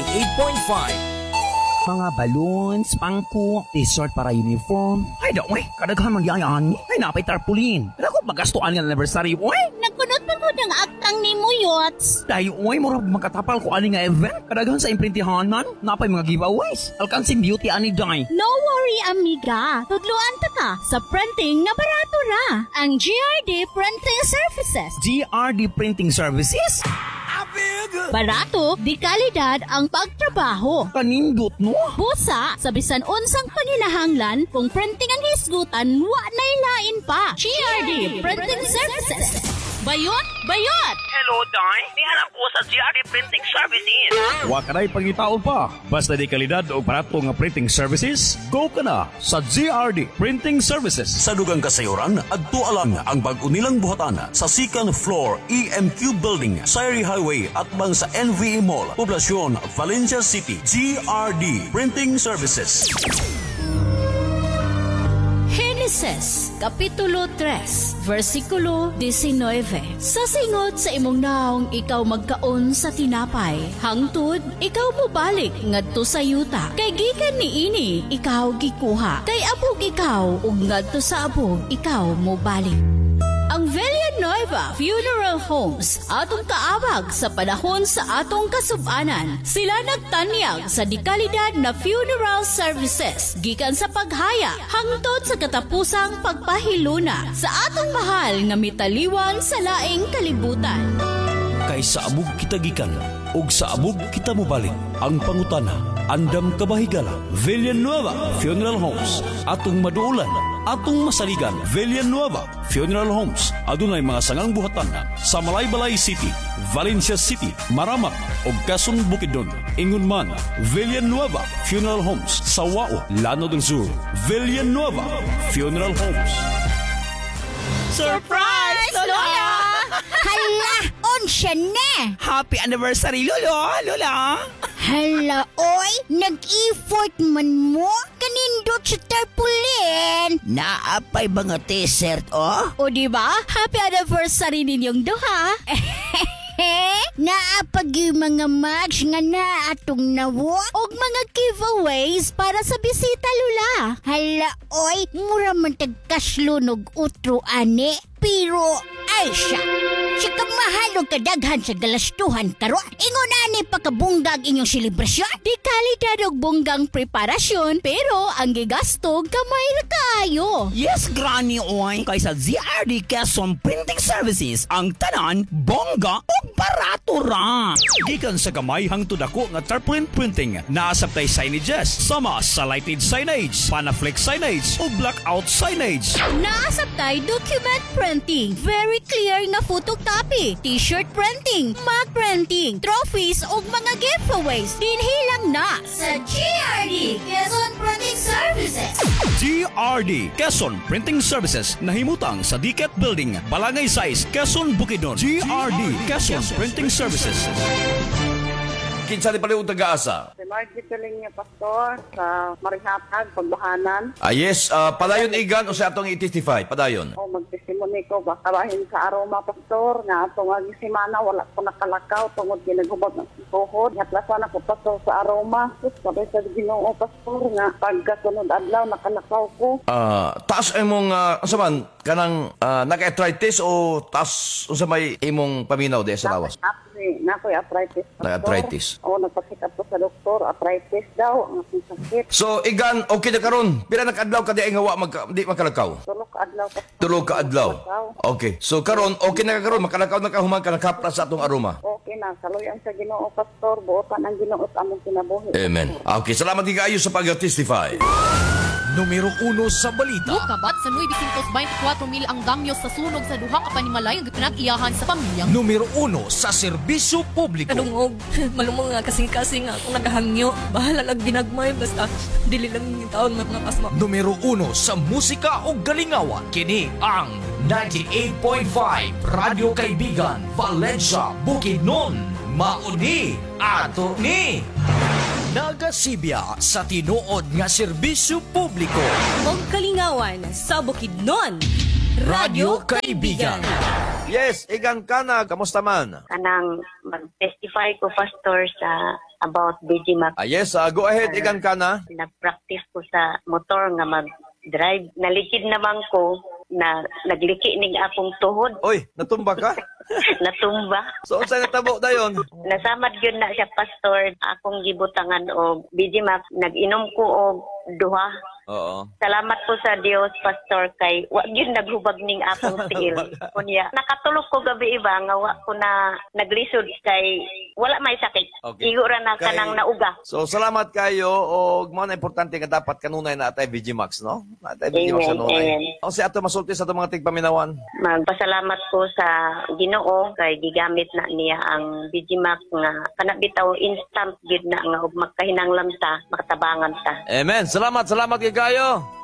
98.5. Mga balloons, pangko, t-shirt para uniform. Ay, daw, kadaghan magyayaan. Ay, napay tarpaulin. Ako, magastuan ng anniversary, oy. Nagkunot pa ko ng aktang ni mo, Yots. Dahil, mura makatapal ko ani nga event. Kadaghan sa imprintihanan, napay mga giveaways. Alkansing beauty ani day. No worry, amiga. Tudluan ta ka sa printing nga barato ra. Ang GRD Printing Services. GRD Printing Services? Barato, di kalidad ang pagtrabaho. Kanindot, no? Busa, sa bisan unsang panginahanglan, kung printing ang hisgutan, wa na'y lain pa. GRD Printing Services. Bayot! Bayot! Hello, Day. Nihanap ko sa GRD Printing Services. Wa ka na'y pangitaon pa. Basta di kalidad o barato nga printing services, go ka na sa GRD Printing Services. Sa dugang kasayuran, adto alang ang bag-unilang buhatan sa second floor EMQ Building, Sayri Highway at bang sa NVE Mall, Poblacion, Valencia City. GRD Printing Services. Genesis, Kapitulo 3, versikulo 19. Sa singot sa imong naong ikaw magkaon sa tinapay, hangtod ikaw mobalik ngadto sa yuta. Kay gikan niini ikaw gikuha, kay abog ikaw ug ngadto sa abog ikaw mobalik. Ang Villanueva Funeral Homes atong kaabag sa panahon sa atong kasub-anan. Sila nagtanyag sa dikalidad na funeral services gikan sa paghaya hangtod sa katapusang pagpahiluna sa atong mahal nga mitaliwan sa laing kalibutan. Kay sa abog kita gikan ug sa abog kita mobalik. Ang pangutana, andam kabahigala. Villanueva Funeral Homes atong maduulan, atong masaligan. Villanueva Funeral Homes adunay mga sangang buhatan sa Malaybalay City, Valencia City, Maramak ug Quezon Bukidnon. Ingon man, Villanueva Funeral Homes sa Wao, Llano del Sur. Villanueva Funeral Homes. Surprise, Lola! Hala, onsya na! Happy anniversary, Lola! Hala, oy, nag-effort man mo? Kanindot sa tarpaulin. Naapay ba nga t-shirt, oh? O diba? Happy anniversary ninyong duha! Naapag yung mga mugs nga na atong nawo og mga giveaways para sa bisita, Lula. Hala, oy, mura man tagkaslunog utro, ane. Pero, ay siya. Siya kamahalog kadaghan sa galastuhan karon. Ingon ani pagkabunggag inyong selebrasyon. Di kalidad og bunggang preparasyon, pero ang gigastog kamay ra kaayo. Yes, granny, oy. Kaysa GRD Quezon Printing Services, ang tanan, bongga o barato ra. Gikan sa gamay hangtod ako nga tarpaulin printing, naasabtay signages, sama sa lighted signage, panaflex signage o blackout signage. Naasabtay document printing, very clear nga photocopy, t-shirt printing, mug printing, trophies ug mga giveaways. Dinhilang na sa GRD Quezon Printing Services. GRD Quezon Printing Services nahimutang sa Diket Building, Balangay Size, Quezon Bukidnon. GRD Quezon Printing Services. Kinsa ni pala taga-asa? Si Margie Piling Pastor sa Marihatag, Pagbahanan. Yes, padayon igan o sa atong i-testify, padayon. O magtestimony ko, baka bahin sa aroma, Pastor, nga atong agisimana, wala ko nakalakaw, tungod ginagubot ng tuhod. Hatlasan ako, Pastor, sa aroma. Sabi sa Ginoo, Pastor, nga pagkasunod adlaw, nakalakaw ko. Taas imong, saman, kanang naka-arthritis o taas sa may imong paminaw di sa lawas? Nako'y arthritis. Naka-arthritis? Oo, nagpasikap ko sa doktor, arthritis daw, ang aking sakit. So, igan, okay na karon. Pila nakadlaw ka di ay ngawa di makalakaw? Tulog ka adlaw, Pastor. Tulog ka adlaw. Okay. So, karon okay na karon makalakaw na kahumag ka nakapra sa atong aroma. Okay na, kaluyan sa Ginoo, Pastor, buotan ang Ginoo at among kinabuhi. Amen. Okay, salamat kayo sa pag-testify. Numero 1 sa balita. Kabat sa 924 mil ang damyo sa sunog sa duha ka panimalay ang pinag-iyahan sa pamilyang. Numero 1 sa serbisyo publiko. Kadungog, malumong nga kasing-kasing nga akong nagahangyo. Bahala lang ginagmay, basta dili lang yung taon magpasma. Numero 1 sa musika o galingawan. Kini ang 98.5 Radio Kaibigan, Valencia, Bukidnon. Mauni ato ni nagasibya sa tinuod nga serbisyo publiko Og kalingawan sa Bukidnon. Radio Kaibigan. Yes, igan ka na. Kamusta man? Kanang mag-testify ko, Pastor, sa about BGMAC. Yes, go ahead, igan ka na. Nag-practice ko sa motor nga mag-drive. Nalikid naman ko na nagliki ning akong tuhod. Oy, natumba ka? Natumba. So, saan natabo dayon? Nasamad yun na siya, Pastor. Akong gibutangan og BGMAC. Nag-inom ko og duha. Oo. Salamat po sa Dios, Pastor, kay wag yun naghubag ning akong tiil. Kunya, nakatulog ko gabi iba nga wa ko na naglisod kay wala may sakit. Okay. Igo ra na kanang nauga. So, salamat kayo o mga na importante nga dapat kanunay na atay VGMAX, no? Atay VGMAX kanunay. O si ato masulti sa itong mga tigpaminawan. Magpasalamat ko sa Ginoo kay gigamit na niya ang BGMAX nga kanabitaw instant gid na nga ug magkahinanglan ta, makatabangan ta. Amen. Salamat kayo.